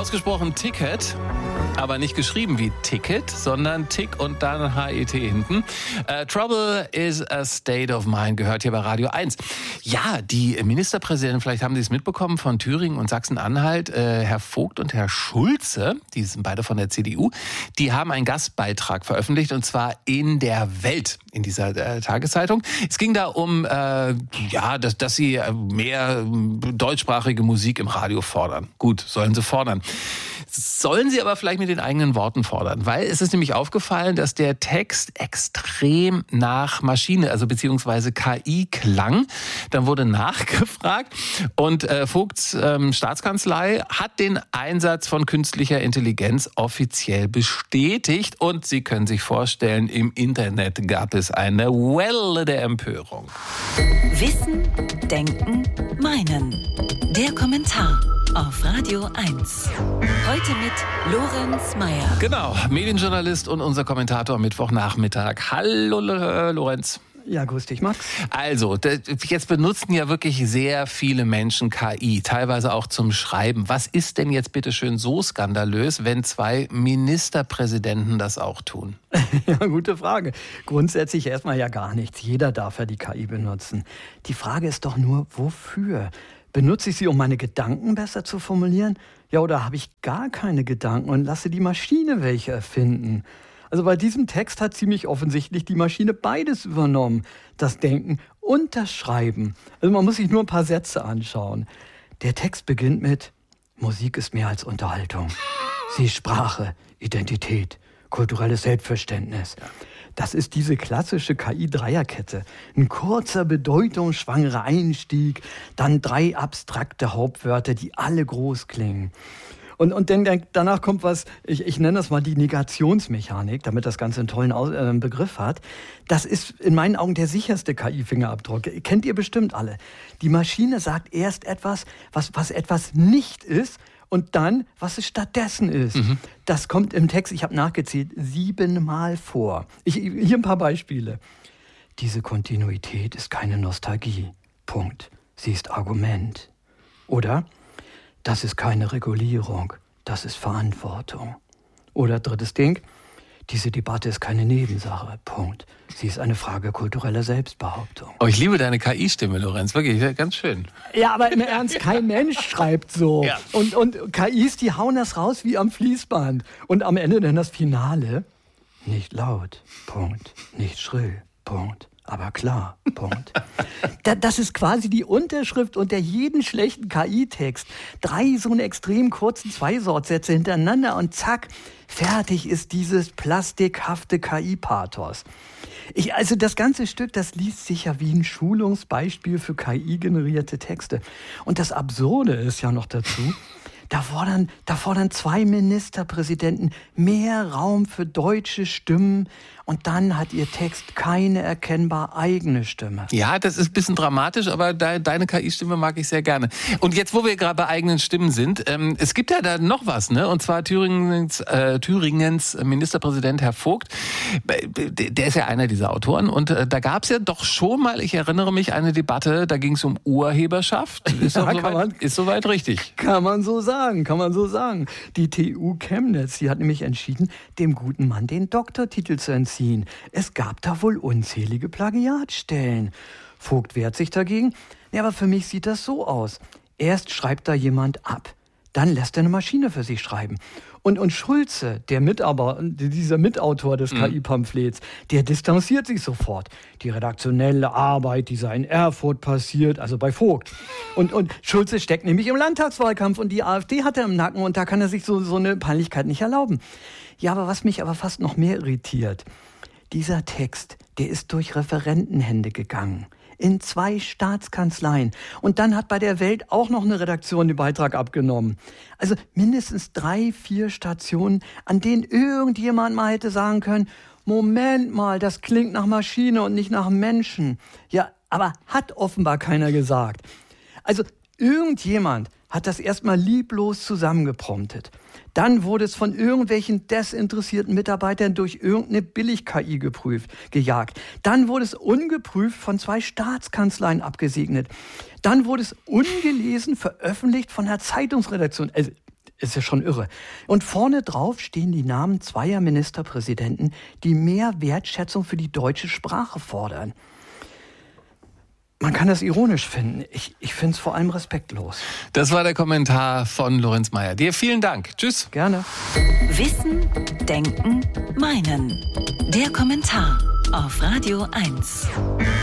Ausgesprochen Ticket, aber nicht geschrieben wie Ticket, sondern Tick und dann HET hinten. Trouble is a State of Mind gehört hier bei Radio 1. Ja, die Ministerpräsidenten, vielleicht haben Sie es mitbekommen, von Thüringen und Sachsen-Anhalt, Herr Vogt und Herr Schulze, die sind beide von der CDU, die haben einen Gastbeitrag veröffentlicht und zwar in der Welt, in dieser Tageszeitung. Es ging da um, dass sie mehr deutschsprachige Musik im Radio fordern. Gut, sollen sie fordern. Sollen sie aber vielleicht mit den eigenen Worten fordern, weil es ist nämlich aufgefallen, dass der Text extrem nach Maschine, also beziehungsweise KI klang. Dann wurde nachgefragt und Vogts Staatskanzlei hat den Einsatz von künstlicher Intelligenz offiziell bestätigt und Sie können sich vorstellen, im Internet gab es eine Welle der Empörung. Wissen, Denken, Meinen. Der Kommentar auf Radio 1. Heute mit Lorenz Meyer. Genau, Medienjournalist und unser Kommentator am Mittwochnachmittag. Hallo Lorenz. Ja, grüß dich, Max. Also, jetzt benutzen ja wirklich sehr viele Menschen KI, teilweise auch zum Schreiben. Was ist denn jetzt bitte schön so skandalös, wenn zwei Ministerpräsidenten das auch tun? Ja, gute Frage. Grundsätzlich erstmal ja gar nichts. Jeder darf ja die KI benutzen. Die Frage ist doch nur, wofür? Benutze ich sie, um meine Gedanken besser zu formulieren? Ja, oder habe ich gar keine Gedanken und lasse die Maschine welche erfinden? Also bei diesem Text hat ziemlich offensichtlich die Maschine beides übernommen. Das Denken und das Schreiben. Also man muss sich nur ein paar Sätze anschauen. Der Text beginnt mit: Musik ist mehr als Unterhaltung. Sie ist Sprache, Identität, kulturelles Selbstverständnis. Das ist diese klassische KI-Dreierkette. Ein kurzer, bedeutungsschwangerer Einstieg, dann 3 abstrakte Hauptwörter, die alle groß klingen. Und dann danach kommt was, ich nenne das mal die Negationsmechanik, damit das Ganze einen tollen Begriff hat. Das ist in meinen Augen der sicherste KI-Fingerabdruck. Kennt ihr bestimmt alle. Die Maschine sagt erst etwas, was etwas nicht ist, und dann, was es stattdessen ist. Mhm. Das kommt im Text, ich habe nachgezählt, 7-mal vor. Hier ein paar Beispiele. Diese Kontinuität ist keine Nostalgie. Punkt. Sie ist Argument. Oder: Das ist keine Regulierung, das ist Verantwortung. Oder drittes Ding: Diese Debatte ist keine Nebensache. Punkt. Sie ist eine Frage kultureller Selbstbehauptung. Oh, ich liebe deine KI-Stimme, Lorenz. Wirklich, ganz schön. Ja, aber im Ernst, kein Mensch schreibt so. Ja. Und KIs, die hauen das raus wie am Fließband. Und am Ende dann das Finale: Nicht laut. Punkt. Nicht schrill. Punkt. Aber klar, Punkt. Das ist quasi die Unterschrift unter jeden schlechten KI-Text. 3 so eine extrem kurzen Zweisortsätze hintereinander und zack, fertig ist dieses plastikhafte KI-Pathos. Also das ganze Stück, das liest sich ja wie ein Schulungsbeispiel für KI-generierte Texte. Und das Absurde ist ja noch dazu: Da fordern 2 Ministerpräsidenten mehr Raum für deutsche Stimmen und dann hat ihr Text keine erkennbar eigene Stimme. Ja, das ist ein bisschen dramatisch, aber deine KI-Stimme mag ich sehr gerne. Und jetzt, wo wir gerade bei eigenen Stimmen sind, es gibt ja da noch was, ne? Und zwar Thüringens Ministerpräsident Herr Vogt, der ist ja einer dieser Autoren und da gab es ja doch schon mal, ich erinnere mich, eine Debatte, da ging es um Urheberschaft. Ist soweit richtig? Kann man so sagen. Die TU Chemnitz, die hat nämlich entschieden, dem guten Mann den Doktortitel zu entziehen. Es gab da wohl unzählige Plagiatstellen. Vogt wehrt sich dagegen. Ja, aber für mich sieht das so aus: Erst schreibt da jemand ab, dann lässt er eine Maschine für sich schreiben. Und Schulze, dieser Mitautor des KI-Pamphlets, der distanziert sich sofort. Die redaktionelle Arbeit, die sei in Erfurt passiert, also bei Vogt. Und Schulze steckt nämlich im Landtagswahlkampf und die AfD hat er im Nacken und da kann er sich so eine Peinlichkeit nicht erlauben. Ja, aber was mich aber fast noch mehr irritiert: Dieser Text, der ist durch Referentenhände gegangen. In 2 Staatskanzleien. Und dann hat bei der Welt auch noch eine Redaktion den Beitrag abgenommen. Also mindestens 3, 4 Stationen, an denen irgendjemand mal hätte sagen können: Moment mal, das klingt nach Maschine und nicht nach Menschen. Ja, aber hat offenbar keiner gesagt. Also irgendjemand hat das erstmal lieblos zusammengepromptet. Dann wurde es von irgendwelchen desinteressierten Mitarbeitern durch irgendeine Billig-KI gejagt. Dann wurde es ungeprüft von 2 Staatskanzleien abgesegnet. Dann wurde es ungelesen veröffentlicht von einer Zeitungsredaktion. Also ist ja schon irre. Und vorne drauf stehen die Namen zweier Ministerpräsidenten, die mehr Wertschätzung für die deutsche Sprache fordern. Man kann das ironisch finden. Ich finde es vor allem respektlos. Das war der Kommentar von Lorenz Meyer. Dir vielen Dank. Tschüss. Gerne. Wissen, Denken, Meinen. Der Kommentar auf Radio 1.